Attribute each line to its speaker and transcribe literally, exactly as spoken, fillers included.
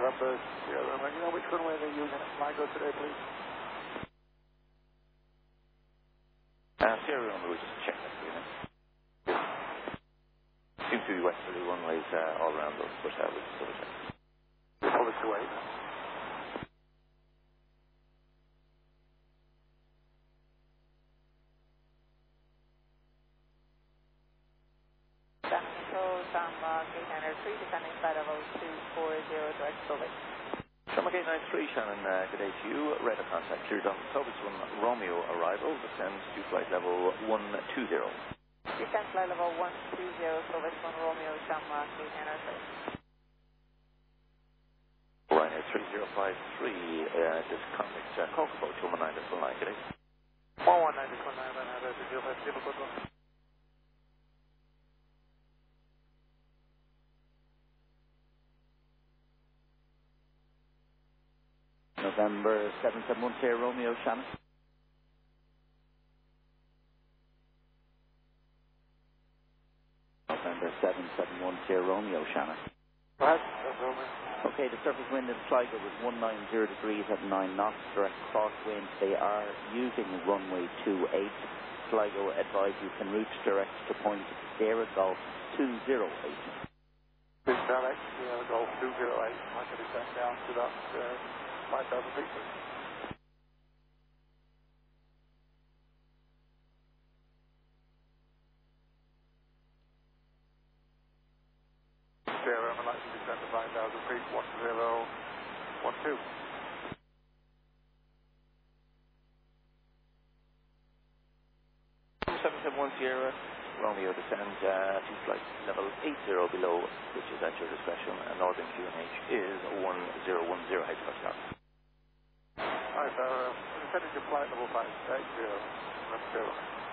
Speaker 1: November Sierra Romeo. You know which runway they're using at Sligo today, please?
Speaker 2: Uh, Sierra Romeo, we'll just check that for you now. Seems to be westerly runways uh, all around us, but uh, we'll just double check.
Speaker 1: Pull it away.
Speaker 3: San Control, Shamrock eight nine three, descending flight level two four zero, direct Subic.
Speaker 2: Shamrock eight nine three, Shannon, uh, good day to you. Radar contact cleared on Tobis one Romeo arrival, descends to flight level one two zero.
Speaker 3: Descent flight level one two zero, Tobis one Romeo, Shamrock eight nine three.
Speaker 2: Ryanair three zero five three, uh, this contact uh, Kokobo two one nine, this one nine, good day.
Speaker 1: one one nine, this one nine, Ryanair three zero five three, good one.
Speaker 4: November seven seven one Sierra Romeo, Shannon. November seven seven one Sierra Romeo, Shannon.
Speaker 1: Go ahead, that's Romeo.
Speaker 4: Okay, the surface wind in Sligo was one nine zero degrees at nine knots, direct crosswind. They are using runway two eight. Sligo advise you can route direct to point Sierra Golf two zero eight.
Speaker 1: This direct, Sierra Golf two zero eight. I can be sent down to that uh, five thousand feet, please. Sierra, I'm likely to descend to five thousand feet, one zero one two.
Speaker 2: seven seven one Sierra Romeo, descend uh, to flight level eight zero below, which is at your discretion, and Northern Q N H is one zero one zero, head touchdown.
Speaker 1: Alright, so uh, descending to flight level five eight zero, one zero.